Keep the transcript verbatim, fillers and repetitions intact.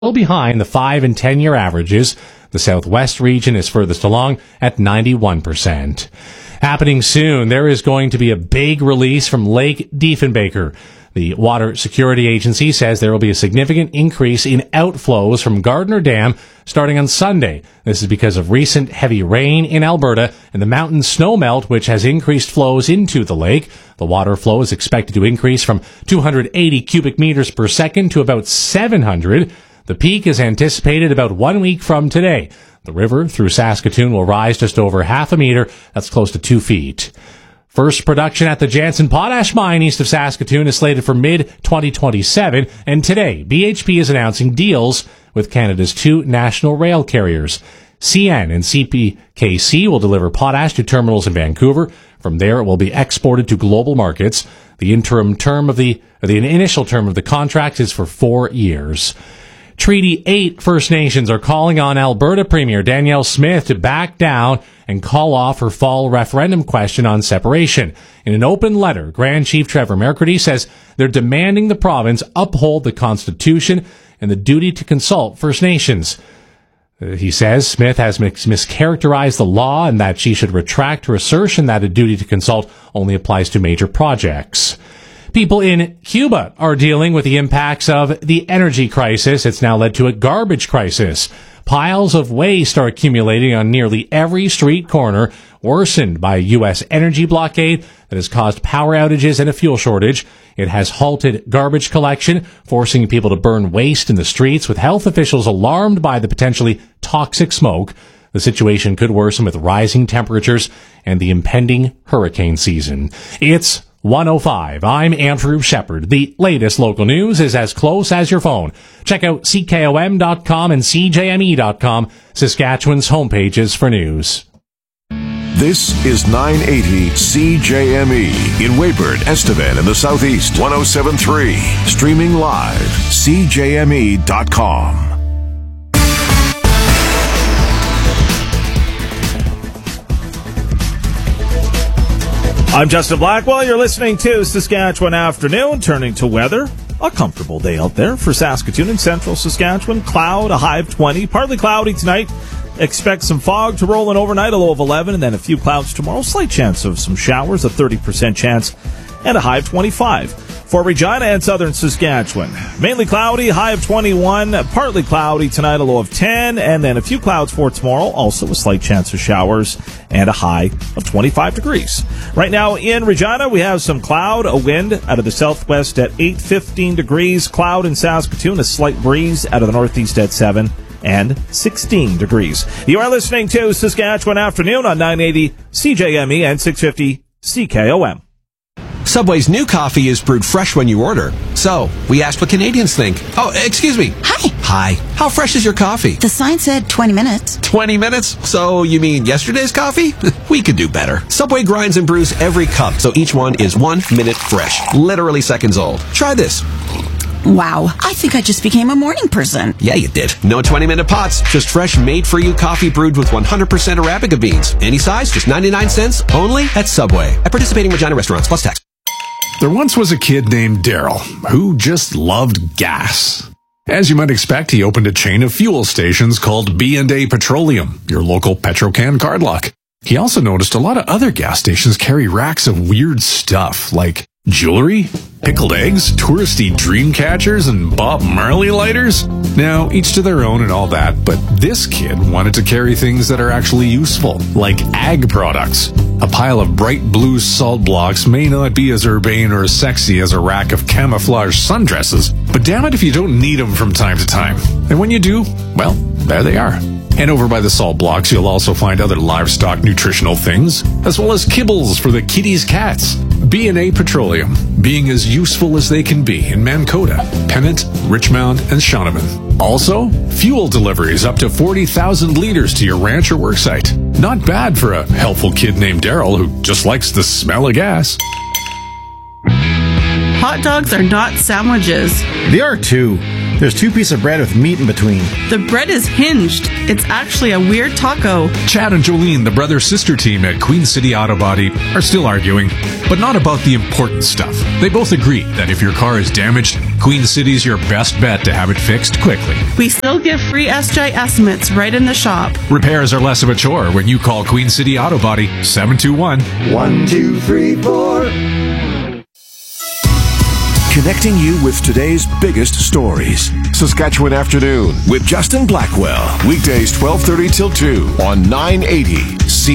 Still behind the five and ten year averages. The Southwest region is furthest along at ninety-one percent. Happening soon, there is going to be a big release from Lake Diefenbaker. The Water Security Agency says there will be a significant increase in outflows from Gardner Dam starting on Sunday. This is because of recent heavy rain in Alberta and the mountain snowmelt, which has increased flows into the lake. The water flow is expected to increase from two hundred eighty cubic meters per second to about seven hundred. The peak is anticipated about one week from today. The river through Saskatoon will rise just over half a meter. That's close to two feet. First production at the Jansen Potash Mine east of Saskatoon is slated for mid twenty twenty-seven. And today, B H P is announcing deals with Canada's two national rail carriers. C N and C P K C will deliver potash to terminals in Vancouver. From there, it will be exported to global markets. The interim term of the, the initial term of the contract is for four years. Treaty eight First Nations are calling on Alberta Premier Danielle Smith to back down and call off her fall referendum question on separation. In an open letter, Grand Chief Trevor McCurdy says they're demanding the province uphold the Constitution and the duty to consult First Nations. Uh, he says Smith has mis- mischaracterized the law and that she should retract her assertion that a duty to consult only applies to major projects. People in Cuba are dealing with the impacts of the energy crisis. It's now led to a garbage crisis. Piles of waste are accumulating on nearly every street corner, worsened by a U S energy blockade that has caused power outages and a fuel shortage. It has halted garbage collection, forcing people to burn waste in the streets, with health officials alarmed by the potentially toxic smoke. The situation could worsen with rising temperatures and the impending hurricane season. It's one oh five. I'm Andrew Shepard. The latest local news is as close as your phone. Check out C K O M dot com and C J M E dot com, Saskatchewan's homepages for news. This is nine eighty C J M E in Weyburn, Estevan in the Southeast. one oh seven point three. Streaming live. C J M E dot com. I'm Justin Blackwell. You're listening to Saskatchewan Afternoon. Turning to weather. A comfortable day out there for Saskatoon and central Saskatchewan. Cloud, a high of twenty. Partly cloudy tonight. Expect some fog to roll in overnight, a low of eleven, and then a few clouds tomorrow. Slight chance of some showers, a thirty percent chance, and a high of twenty-five. For Regina and southern Saskatchewan, mainly cloudy, high of twenty-one, partly cloudy tonight, a low of ten, and then a few clouds for tomorrow, also a slight chance of showers, and a high of twenty-five degrees. Right now in Regina, we have some cloud, a wind out of the southwest at eight, fifteen degrees, cloud in Saskatoon, a slight breeze out of the northeast at seven, and sixteen degrees. You are listening to Saskatchewan Afternoon on nine eighty C J M E and six fifty C K O M. Subway's new coffee is brewed fresh when you order. So, we asked what Canadians think. Oh, excuse me. Hi. Hi. How fresh is your coffee? The sign said twenty minutes. twenty minutes? So, you mean yesterday's coffee? We could do better. Subway grinds and brews every cup, so each one is one minute fresh. Literally seconds old. Try this. Wow, I think I just became a morning person. Yeah, you did. No twenty-minute pots. Just fresh, made-for-you coffee brewed with one hundred percent Arabica beans. Any size, just ninety-nine cents, only at Subway. At participating Regina restaurants, plus tax. There once was a kid named Daryl who just loved gas. As you might expect, he opened a chain of fuel stations called B and A Petroleum, your local Petrocan card lock. He also noticed a lot of other gas stations carry racks of weird stuff like jewelry, pickled eggs, touristy dream catchers, and Bob Marley lighters. Now, each to their own and all that, but this kid wanted to carry things that are actually useful, like ag products. A pile of bright blue salt blocks may not be as urbane or as sexy as a rack of camouflage sundresses, but damn it if you don't need them from time to time. And when you do, well, there they are. And over by the salt blocks, you'll also find other livestock nutritional things, as well as kibbles for the kitties' cats. B and A Petroleum, being as useful as they can be in Mankota, Pennant, Richmond, and Shaunavon. Also, fuel deliveries up to forty thousand liters to your ranch or worksite. Not bad for a helpful kid named Daryl who just likes the smell of gas. Hot dogs are not sandwiches. They are too. There's two pieces of bread with meat in between. The bread is hinged. It's actually a weird taco. Chad and Jolene, the brother-sister team at Queen City Auto Body, are still arguing, but not about the important stuff. They both agree that if your car is damaged, Queen City's your best bet to have it fixed quickly. We still give free S J estimates right in the shop. Repairs are less of a chore when you call Queen City Auto Body seven two one, one two three four. Connecting you with today's biggest stories. Saskatchewan Afternoon with Justin Blackwell. Weekdays twelve thirty till two on nine eighty C.